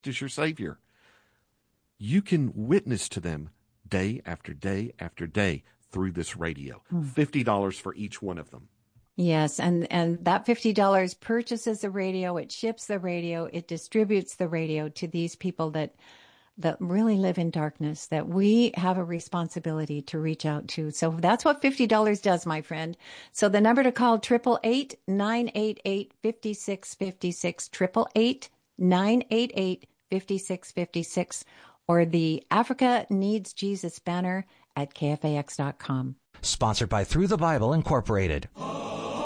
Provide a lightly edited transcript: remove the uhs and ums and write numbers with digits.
as your Savior, you can witness to them day after day after day through this radio. $50 for each one of them. Yes, and that $50 purchases the radio, it ships the radio, it distributes the radio to these people that really live in darkness, that we have a responsibility to reach out to. So that's what $50 does, my friend. So the number to call, 888-988-5656, 888-988-5656, or the Africa Needs Jesus banner at KFAX.com. Sponsored by Through the Bible Incorporated.